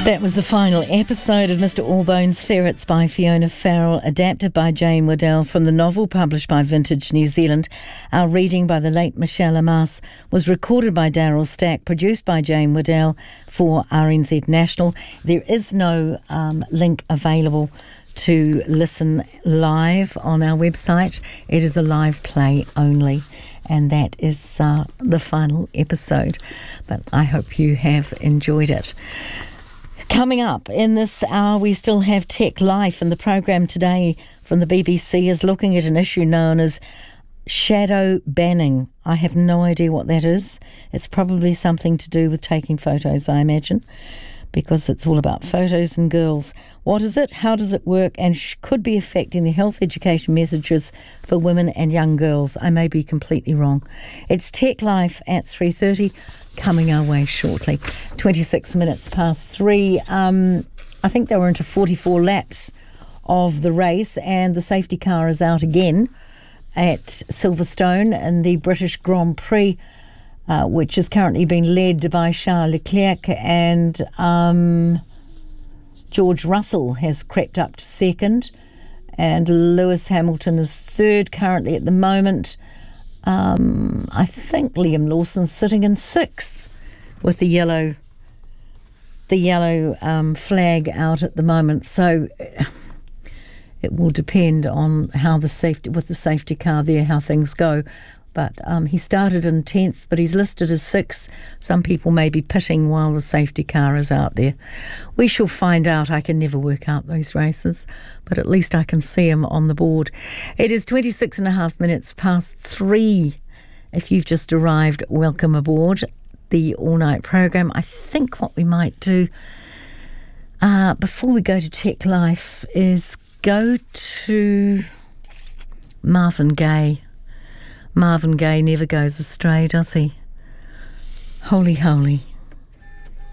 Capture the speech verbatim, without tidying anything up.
That was the final episode of Mister Allbones Ferrets by Fiona Farrell, adapted by Jane Waddell from the novel published by Vintage New Zealand. Our reading by the late Michelle Amas was recorded by Daryl Stack, produced by Jane Waddell for R N Z National. There is no um, link available to listen live on our website. It is a live play only, and that is uh, the final episode. But I hope you have enjoyed it. Coming up in this hour, we still have Tech Life, and the program today from the B B C is looking at an issue known as shadow banning. I have no idea what that is. It's probably something to do with taking photos, I imagine, because it's all about photos and girls. What is it? How does it work? And sh- could be affecting the health education messages for women and young girls. I may be completely wrong. It's Tech Life at three thirty, coming our way shortly. twenty-six minutes past three. Um, I think they were into forty-four laps of the race, and the safety car is out again at Silverstone in the British Grand Prix, Uh, which is currently being led by Charles Leclerc, and um, George Russell has crept up to second, and Lewis Hamilton is third currently at the moment. Um, I think Liam Lawson's sitting in sixth with the yellow, the yellow um, flag out at the moment. So it will depend on how the safety with the safety car there, how things go. But um, he started in tenth, but he's listed as sixth. Some people may be pitting while the safety car is out there. We shall find out. I can never work out those races, but at least I can see him on the board. It is twenty-six and a half minutes past three. If you've just arrived, welcome aboard the all-night program. I think what we might do uh, before we go to Tech Life is go to Marvin Gaye. Marvin Gaye never goes astray, does he? Holy, holy.